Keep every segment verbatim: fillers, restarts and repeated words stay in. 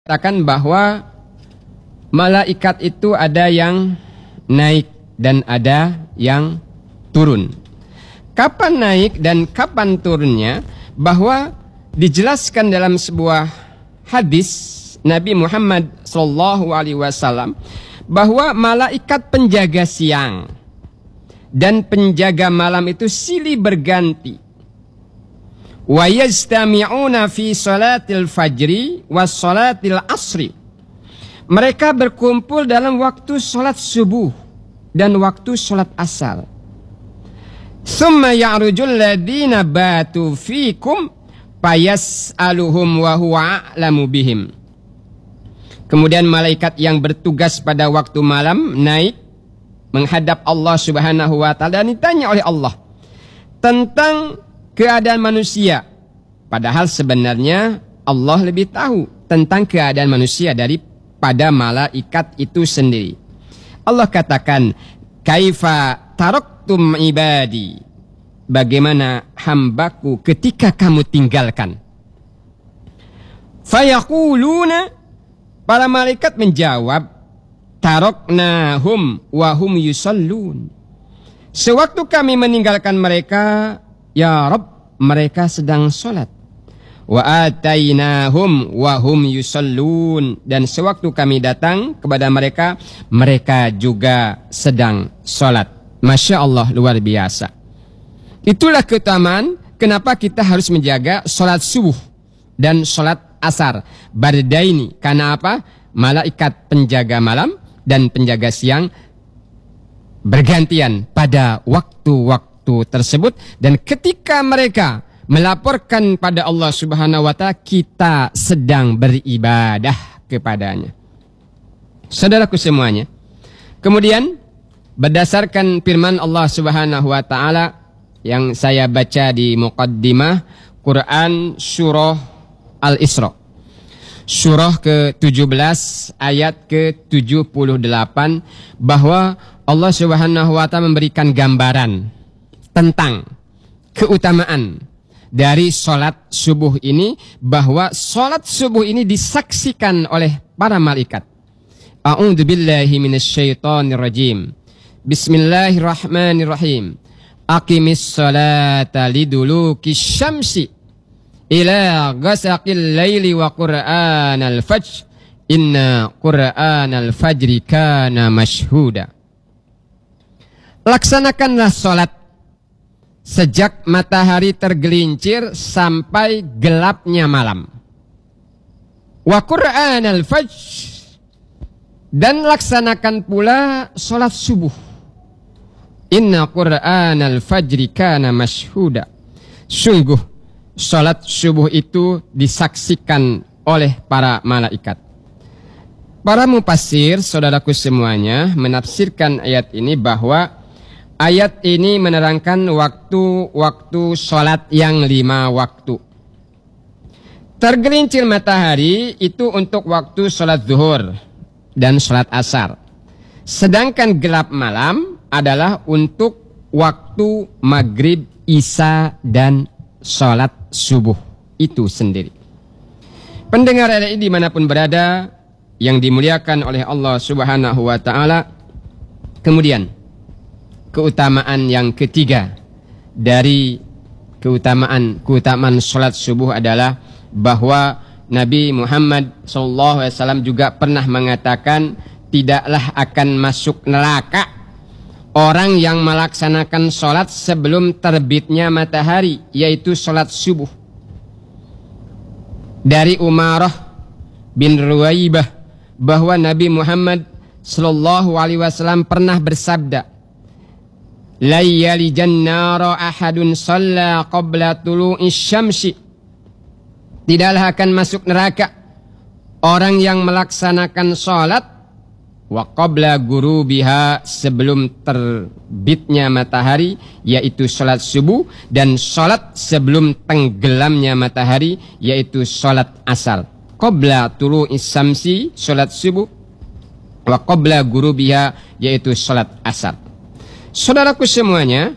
katakan bahwa malaikat itu ada yang naik dan ada yang turun. Kapan naik dan kapan turunnya, bahwa dijelaskan dalam sebuah hadis Nabi Muhammad shallallahu alaihi wasallam bahwa malaikat penjaga siang dan penjaga malam itu silih berganti. Wa yajtami'una fi salatil fajri was salatil asri. Mereka berkumpul dalam waktu salat subuh dan waktu salat asar. Summa ya'rujul ladina batu fikum fayas'aluhum wa huwa a'lamu bihim. Kemudian malaikat yang bertugas pada waktu malam naik menghadap Allah Subhanahu wa taala dan ditanya oleh Allah tentang keadaan manusia. Padahal sebenarnya Allah lebih tahu tentang keadaan manusia daripada malaikat itu sendiri. Allah katakan, "Kaifa taraktum ibadi?" Bagaimana hambaku ketika kamu tinggalkan? Fayaquluna, para malaikat menjawab, "Taraknahum wa hum yusallun." Sewaktu kami meninggalkan mereka, ya Rabb, mereka sedang sholat. Wa atainahum wa hum yusallun. Dan sewaktu kami datang kepada mereka, mereka juga sedang sholat. Masya Allah, luar biasa. Itulah keutamaan kenapa kita harus menjaga sholat subuh dan sholat asar. Bardaini, karena apa? Malaikat penjaga malam dan penjaga siang bergantian pada waktu-waktu tersebut, dan ketika mereka melaporkan pada Allah Subhanahu wa taala, kita sedang beribadah kepadanya. Saudaraku semuanya, kemudian berdasarkan firman Allah Subhanahu wa taala yang saya baca di muqaddimah Quran surah Al-Isra, surah ke tujuh belas ayat ke tujuh puluh delapan, bahwa Allah Subhanahu wa taala memberikan gambaran tentang keutamaan dari sholat subuh ini, bahwa sholat subuh ini disaksikan oleh para malaikat. A'udzu billahi minasyaitonir rajim. Bismillahirrahmanirrahim. Aqimis sholata liduluki syamsi ila ghasaqil laili wa qur'anal fajr inna qur'anal fajri kana mashhuda. Laksanakanlah sholat sejak matahari tergelincir sampai gelapnya malam. Wa qur'anal fajr, dan laksanakan pula sholat subuh. Inna qur'anal fajri kana mashhuda. Sungguh sholat subuh itu disaksikan oleh para malaikat. Para mufassir, saudaraku semuanya, menafsirkan ayat ini bahwa ayat ini menerangkan waktu-waktu sholat yang lima waktu. Tergelincir matahari itu untuk waktu sholat zuhur dan sholat asar. Sedangkan gelap malam adalah untuk waktu maghrib, isya, dan sholat subuh itu sendiri. Pendengar R R I dimanapun berada, yang dimuliakan oleh Allah Subhanahu wa ta'ala. Kemudian keutamaan yang ketiga dari keutamaan keutamaan sholat subuh adalah bahwa Nabi Muhammad shallallahu alaihi wasallam juga pernah mengatakan, tidaklah akan masuk neraka orang yang melaksanakan sholat sebelum terbitnya matahari, yaitu sholat subuh. Dari Umarah bin Ruwaibah bahwa Nabi Muhammad shallallahu alaihi wasallam pernah bersabda, "La yalijan nara ahadun shalla qabla tulu'i syamsi." Tidaklah akan masuk neraka orang yang melaksanakan sholat wa qabla gurubiha, sebelum terbitnya matahari, yaitu sholat subuh, dan sholat sebelum tenggelamnya matahari, yaitu sholat asar. Qabla tulu'i syamsi, sholat subuh, wa qabla gurubiha, yaitu sholat asar. Saudaraku semuanya,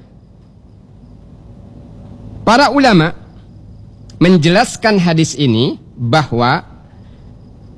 para ulama menjelaskan hadis ini bahwa